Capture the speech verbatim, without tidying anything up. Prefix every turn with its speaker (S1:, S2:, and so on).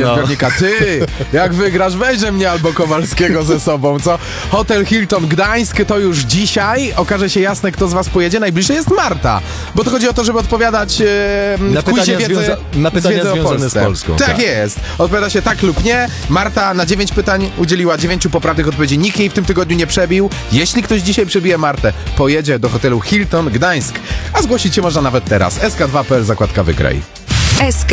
S1: pytanie
S2: No.
S1: zbiornika. Ty, jak wygrasz, weźże mnie albo Kowalskiego ze sobą, co? Hotel Hilton Gdańsk to już dzisiaj. Okaże się jasne, kto z was pojedzie. Najbliżej jest Marta. Bo to chodzi o to, żeby odpowiadać e,
S2: Na
S1: w quizie
S2: pytania
S1: wiedzy,
S2: związa- na pytania
S1: wiedzy o
S2: związane
S1: Polsce.
S2: z Polską,
S1: Tak,
S2: tak.
S1: jest. Odpowiada się tak lub nie. Marta na dziewięć pytań udzieliła dziewięciu poprawnych odpowiedzi. Nikt jej w tym tygodniu nie przebił. Jeśli ktoś dzisiaj przebije Martę, pojedzie do hotelu Hilton Gdańsk. A zgłosić się można nawet teraz. S K dwa kropka P L zakładka wygraj.
S3: S K